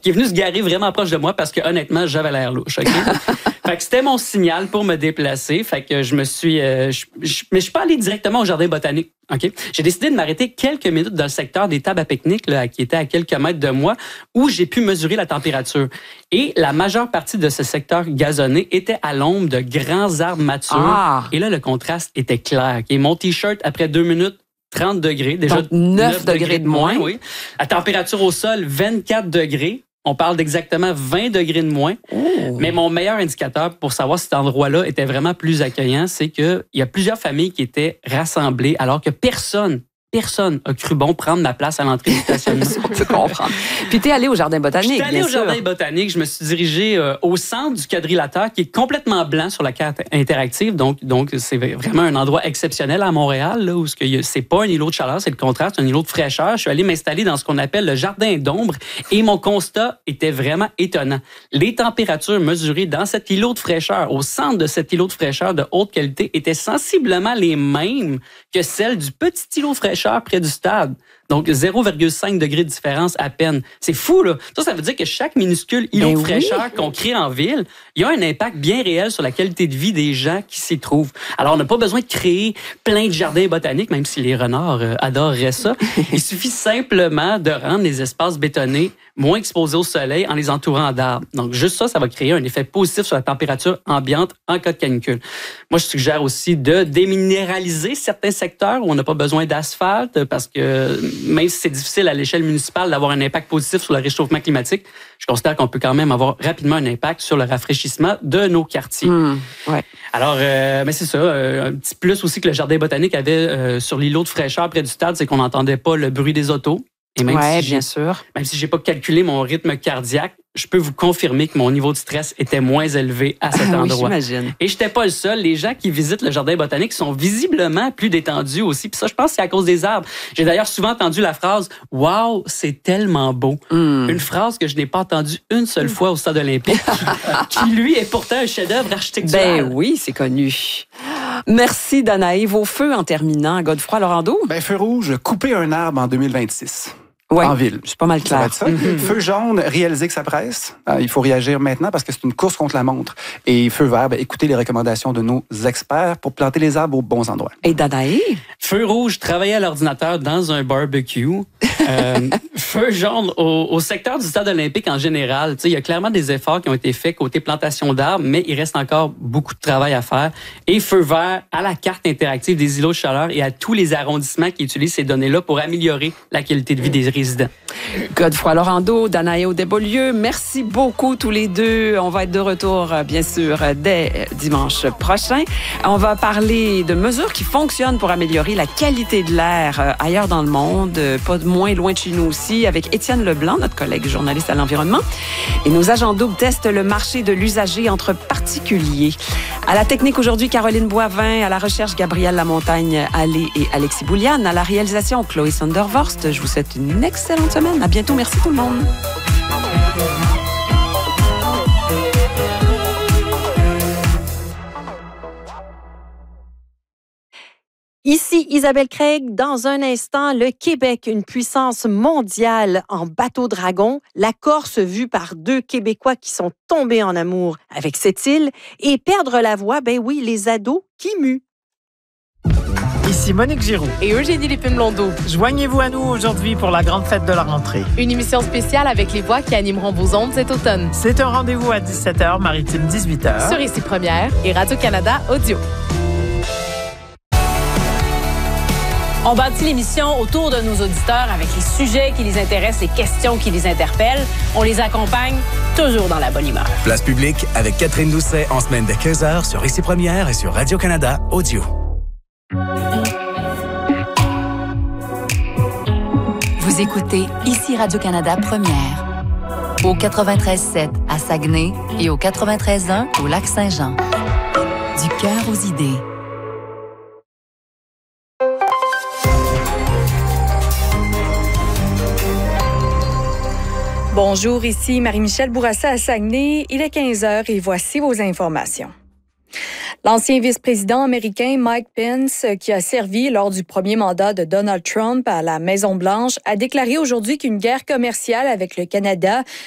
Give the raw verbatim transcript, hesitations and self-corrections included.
qui est venu se garer vraiment proche de moi parce que honnêtement, j'avais l'air louche. Okay? Fait que c'était mon signal pour me déplacer. Fait que je me suis... Euh, je, je, mais je suis pas allé directement au jardin botanique. Okay? J'ai décidé de m'arrêter quelques minutes dans le secteur des tables à pique-nique, là, qui était à quelques mètres de moi, où j'ai pu mesurer la température. Et la majeure partie de ce secteur gazonné était à l'ombre de grands arbres matures. Ah. Et là, le contraste était clair. Okay? Mon T-shirt, après deux minutes, trente degrés. Déjà donc neuf degrés de moins. Oui. La température au sol, vingt-quatre degrés. On parle d'exactement vingt degrés de moins. Oh. Mais mon meilleur indicateur pour savoir si cet endroit-là était vraiment plus accueillant, c'est qu'il y a plusieurs familles qui étaient rassemblées alors que personne, personne a cru bon prendre ma place à l'entrée du stationnement. On peut comprendre. Puis t'es allé au jardin botanique, J'étais allé bien au sûr. jardin botanique. Je me suis dirigé euh, au centre du quadrilatère qui est complètement blanc sur la carte interactive. Donc, donc c'est vraiment un endroit exceptionnel à Montréal, là, où ce que c'est pas un îlot de chaleur, c'est le contraire, c'est un îlot de fraîcheur. Je suis allé m'installer dans ce qu'on appelle le jardin d'ombre et mon constat était vraiment étonnant. Les températures mesurées dans cet îlot de fraîcheur, au centre de cet îlot de fraîcheur de haute qualité, étaient sensiblement les mêmes que celles du petit îlot de fraîcheur près du stade. Donc, zéro virgule cinq degrés de différence à peine. C'est fou, là. Ça, ça veut dire que chaque minuscule îlot ben de fraîcheur oui. qu'on crée en ville, il y a un impact bien réel sur la qualité de vie des gens qui s'y trouvent. Alors, on n'a pas besoin de créer plein de jardins botaniques, même si les renards euh, adoreraient ça. Il suffit simplement de rendre les espaces bétonnés moins exposés au soleil en les entourant d'arbres. Donc, juste ça, ça va créer un effet positif sur la température ambiante en cas de canicule. Moi, je suggère aussi de déminéraliser certains secteurs où on n'a pas besoin d'asphalte parce que même si c'est difficile à l'échelle municipale d'avoir un impact positif sur le réchauffement climatique, je considère qu'on peut quand même avoir rapidement un impact sur le rafraîchissement de nos quartiers. Mmh, ouais. Alors, euh, mais c'est ça. Euh, un petit plus aussi que le jardin botanique avait euh, sur l'îlot de fraîcheur près du stade, c'est qu'on n'entendait pas le bruit des autos. Et même ouais, si bien sûr. Même si j'ai pas calculé mon rythme cardiaque, je peux vous confirmer que mon niveau de stress était moins élevé à cet ah, endroit. Oui, j'imagine. Et j'étais pas le seul. Les gens qui visitent le jardin botanique sont visiblement plus détendus aussi. Puis ça, je pense que c'est à cause des arbres. J'ai d'ailleurs souvent entendu la phrase « Wow, c'est tellement beau mm. ». Une phrase que je n'ai pas entendue une seule mm. fois au stade olympique, qui lui est pourtant un chef-d'œuvre architectural. Ben oui, c'est connu. Merci Danae. Vos feux en terminant, Godefroy Laurando? Ben feu rouge, couper un arbre en deux mille vingt-six. Ouais, en ville. C'est pas mal clair. Ça va être ça. Mm-hmm. Feu jaune, réaliser que ça presse. Euh, il faut réagir maintenant parce que c'est une course contre la montre. Et feu vert, ben, écoutez les recommandations de nos experts pour planter les arbres aux bons endroits. Et Danae? Feu rouge, travailler à l'ordinateur dans un barbecue. euh, feu jaune, au, au secteur du stade olympique en général, il y a clairement des efforts qui ont été faits côté plantation d'arbres, mais il reste encore beaucoup de travail à faire. Et feu vert à la carte interactive des îlots de chaleur et à tous les arrondissements qui utilisent ces données-là pour améliorer la qualité de vie des résidents. Godefroy Laurando, Danae Audet-Beaulieu, merci beaucoup tous les deux. On va être de retour, bien sûr, dès dimanche prochain. On va parler de mesures qui fonctionnent pour améliorer la qualité de l'air ailleurs dans le monde, pas moins loin de chez nous aussi, avec Étienne Leblanc, notre collègue journaliste à l'environnement. Et nos agents doubles testent le marché de l'usager entre particuliers. À la technique aujourd'hui, Caroline Boivin, à la recherche, Gabrielle Lamontagne, Allé et Alexis Bouliane, à la réalisation, Chloé Sondervorst. Je vous souhaite une excellente semaine. À bientôt. Merci tout le monde. Ici Isabelle Craig. Dans un instant, le Québec, une puissance mondiale en bateau-dragon. La Corse vue par deux Québécois qui sont tombés en amour avec cette île. Et perdre la voix, ben oui, les ados qui muent. Ici Monique Giroux et Eugénie Lépine-Blondeau. Joignez-vous à nous aujourd'hui pour la grande fête de la rentrée. Une émission spéciale avec les voix qui animeront vos ondes cet automne. C'est un rendez-vous à dix-sept heures, maritime dix-huit heures. Sur Ici Première et Radio-Canada Audio. On bâtit l'émission autour de nos auditeurs avec les sujets qui les intéressent, les questions qui les interpellent. On les accompagne toujours dans la bonne humeur. Place publique avec Catherine Doucet en semaine dès quinze heures sur Ici Première et sur Radio-Canada Audio. Vous écoutez Ici Radio-Canada Première. Au quatre-vingt-treize sept à Saguenay et au quatre-vingt-treize un au Lac-Saint-Jean. Du cœur aux idées. Bonjour, ici Marie-Michel Bourassa à Saguenay. Il est quinze heures et voici vos informations. L'ancien vice-président américain Mike Pence, qui a servi lors du premier mandat de Donald Trump à la Maison-Blanche, a déclaré aujourd'hui qu'une guerre commerciale avec le Canada